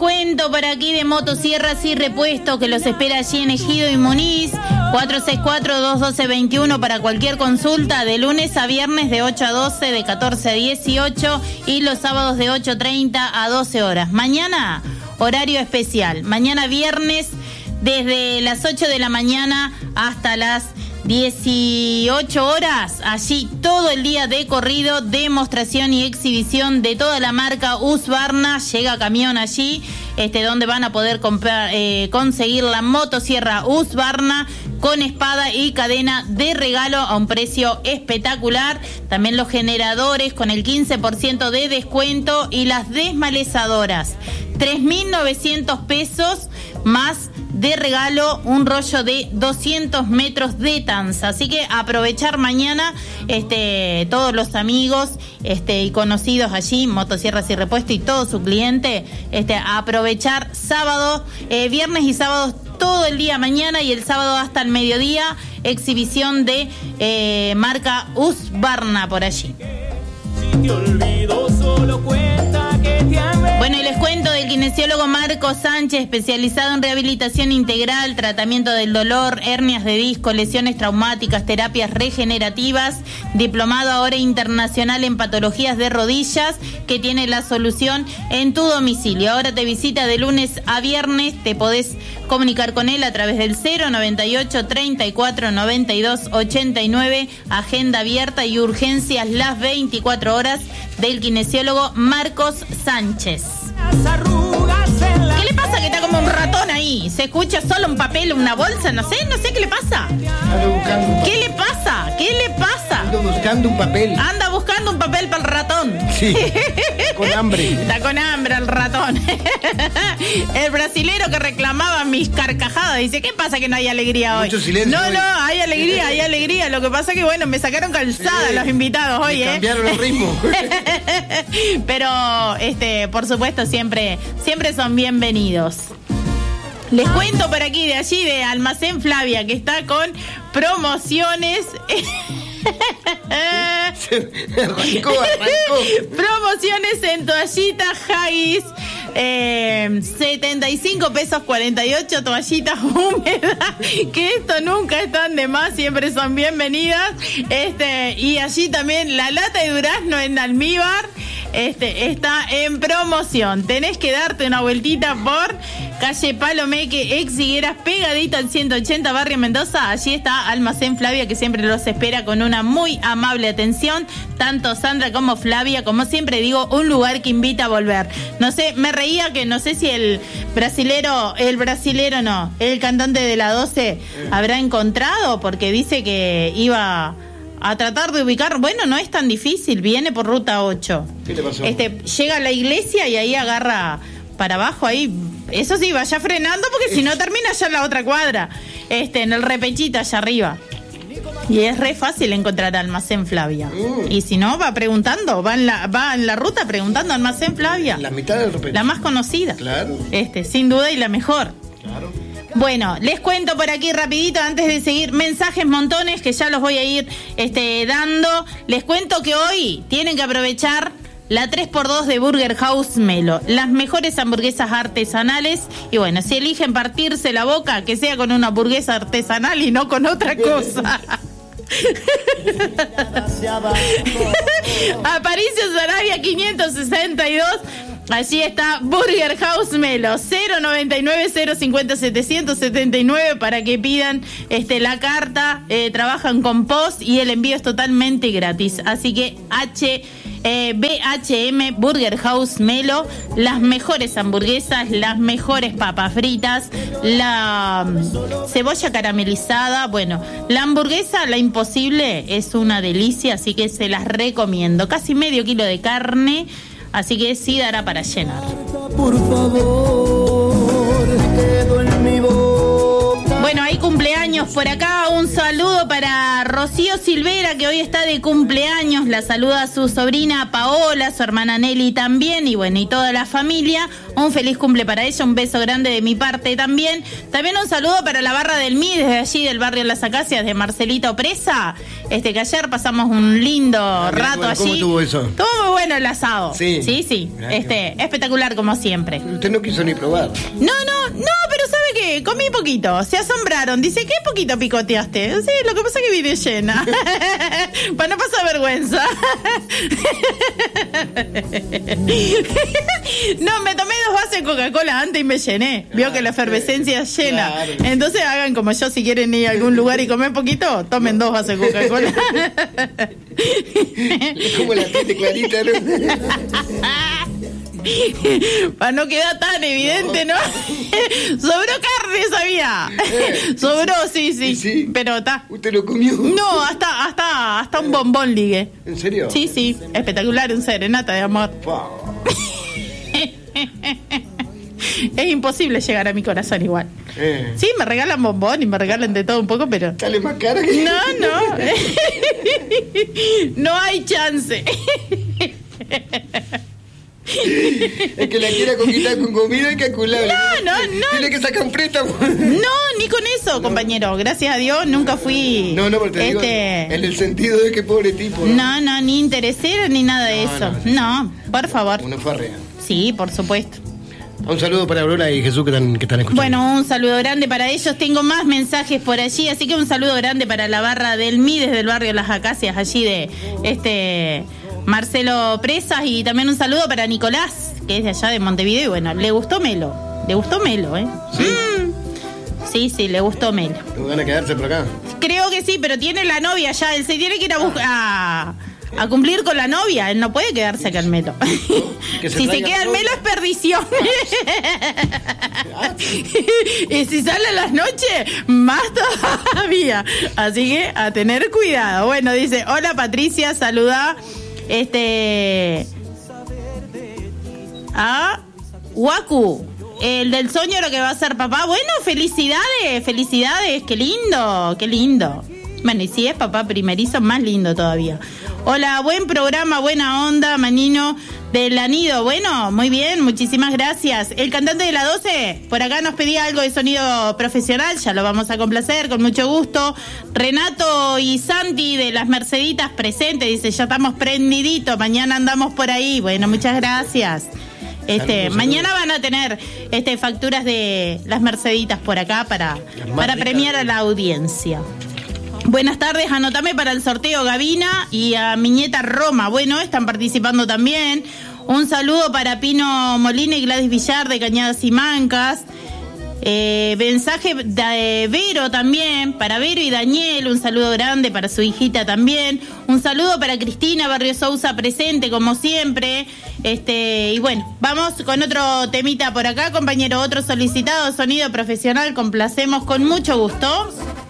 cuento por aquí de Motosierras y Repuestos que los espera allí en Ejido y Muniz. 464-212-21 para cualquier consulta, de lunes a viernes de 8 a 12, de 14 a 18 y los sábados de 8:30 a 12 horas. Mañana, horario especial. Mañana viernes desde las 8 de la mañana hasta las 18 horas, allí todo el día de corrido, demostración y exhibición de toda la marca Husqvarna. Llega camión allí, donde van a poder comprar, conseguir la motosierra Husqvarna con espada y cadena de regalo a un precio espectacular. También los generadores con el 15% de descuento y las desmalezadoras, 3.900 pesos más de regalo un rollo de 200 metros de tanza. Así que aprovechar mañana, todos los amigos y conocidos allí, Motosierras y Repuestos y todo su cliente, aprovechar sábado, viernes y sábados todo el día mañana y el sábado hasta el mediodía, exhibición de marca Husqvarna por allí. Si te olvido, solo cuenta que te amé. Bueno, y les cuento del kinesiólogo Marco Sánchez, especializado en rehabilitación integral, tratamiento del dolor, hernias de disco, lesiones traumáticas, terapias regenerativas, diplomado ahora internacional en patologías de rodillas, que tiene la solución en tu domicilio. Ahora te visita de lunes a viernes, te podés comunicar con él a través del 098 34 92 89, agenda abierta y urgencias las 24 horas del kinesiólogo Marcos Sánchez. ¿Qué le pasa que está como un ratón ahí? ¿Se escucha solo un papel, una bolsa? No sé qué le pasa. ¿Qué le pasa? ¿Qué le pasa? Ando buscando un papel. Anda buscando un papel para el ratón. Sí, con hambre. Está con hambre el ratón. El brasilero que reclamaba mis carcajadas dice, ¿qué pasa que no hay alegría hoy? Mucho silencio. No, hay alegría. Lo que pasa que, bueno, me sacaron calzada los invitados hoy, cambiaron el ritmo. Pero, por supuesto, siempre son bienvenidos. Les cuento por aquí, de allí, de Almacén Flavia, que está con promociones. Arrancó. Promociones en toallitas Haggis, 75 pesos 48, toallitas húmedas, que esto nunca están de más, siempre son bienvenidas. Y allí también la lata de durazno en almíbar, está en promoción. Tenés que darte una vueltita por calle Palomeque, ex Higueras, pegadito al 180, barrio Mendoza. Allí está Almacén Flavia, que siempre los espera con una muy amable atención, tanto Sandra como Flavia, como siempre digo, un lugar que invita a volver. No sé, me reía que no sé si el cantante de la 12 habrá encontrado, porque dice que iba a tratar de ubicar. Bueno, no es tan difícil, viene por ruta 8. ¿Qué te pasó? Llega a la iglesia y ahí agarra para abajo, ahí, eso sí, vaya frenando, porque si no termina ya en la otra cuadra, en el repechito allá arriba. Y es re fácil encontrar Almacén Flavia. Y si no, va preguntando, va en la ruta preguntando Almacén Flavia. La mitad del repechito. La más conocida. Claro. Sin duda, y la mejor. Claro. Bueno, les cuento por aquí rapidito, antes de seguir, mensajes montones que ya los voy a ir dando. Les cuento que hoy tienen que aprovechar la 3x2 de Burger House Melo, las mejores hamburguesas artesanales. Y bueno, si eligen partirse la boca, que sea con una hamburguesa artesanal y no con otra cosa. Aparicio Sarabia 562. Allí está Burger House Melo, 099-050-779 para que pidan la carta. Trabajan con post y el envío es totalmente gratis. Así que BHM Burger House Melo, las mejores hamburguesas, las mejores papas fritas, la cebolla caramelizada. Bueno, la hamburguesa, la imposible, es una delicia, así que se las recomiendo. Casi medio kilo de carne, así que sí dará para llenar. Por favor, quedo en mi boca. Bueno, hay cumpleaños por acá. Un saludo para Rocío Silvera, que hoy está de cumpleaños. La saluda a su sobrina Paola, su hermana Nelly también, y bueno, y toda la familia. Un feliz cumple para ella, un beso grande de mi parte también. También un saludo para la barra del MI, desde allí del barrio Las Acacias, de Marcelito Presa. Que ayer pasamos un lindo rato allí. ¿Cómo estuvo eso? Estuvo muy bueno el asado. Sí. Sí. Espectacular como siempre. Usted no quiso ni probar. No, pero ¿sabe qué? Comí poquito. Se asombraron. Dice, ¿qué poquito picoteaste? Sí, lo que pasa es que vine llena. Para no pasar vergüenza. No, me tomé 2 vasos de Coca-Cola antes y me llené. Vio que la efervescencia es llena. Claro. Entonces hagan como yo, si quieren ir a algún lugar y comer poquito, tomen 2 vasos de Coca-Cola. Es como la tete clarita, ¿no? Para no quedar tan evidente, ¿no? Sobró carne, sabía. Sobró, sí. Pero está. ¿Usted lo comió? No, hasta un bombón ligue. ¿En serio? Sí. Espectacular, un serenata de amor. Wow. Es imposible llegar a mi corazón igual. Sí, me regalan bombón y me regalan de todo un poco, pero... Sale más cara que... No. No hay chance. Es que la quiera conquistar con comida incalculable. No. Tiene que sacar un préstamo. No, ni con eso, compañero. Gracias a Dios nunca fui... No, porque te digo, en el sentido de que pobre tipo. No, ni interesero ni nada de eso. No, por favor. Una farrea. Sí, por supuesto. Un saludo para Aurora y Jesús que están escuchando. Bueno, un saludo grande para ellos. Tengo más mensajes por allí, así que un saludo grande para la barra del MI desde el barrio Las Acacias, allí de Marcelo Presas, y también un saludo para Nicolás, que es de allá de Montevideo, y bueno, le gustó Melo, ¿eh? Sí, le gustó Melo. ¿Tengo ganas de quedarse por acá? Creo que sí, pero tiene la novia ya, él se tiene que ir a cumplir con la novia, él no puede quedarse acá en Melo. Si se queda en Melo es perdición. Y si sale a las noches, más todavía. Así que a tener cuidado. Bueno, dice, hola Patricia, saluda a Waku, el del sueño, lo que va a ser papá. Bueno, felicidades, qué lindo. Bueno, y si es papá primerizo, más lindo todavía. Hola, buen programa, buena onda, Manino del Anido. Bueno, muy bien, muchísimas gracias. El cantante de la 12, por acá nos pedía algo de sonido profesional, ya lo vamos a complacer, con mucho gusto. Renato y Santi de las Merceditas presentes, dice, ya estamos prendiditos, mañana andamos por ahí. Bueno, muchas gracias. Mañana van a tener facturas de las Merceditas por acá para premiar a la audiencia. Buenas tardes, anotame para el sorteo Gavina y a mi nieta Roma. Bueno, están participando también. Un saludo para Pino Molina y Gladys Villar de Cañadas y Mancas. Mensaje de Vero también, para Vero y Daniel, un saludo grande para su hijita también. Un saludo para Cristina Barrio Sousa presente como siempre. Y bueno, vamos con otro temita por acá, compañero, otro solicitado, sonido profesional, complacemos con mucho gusto.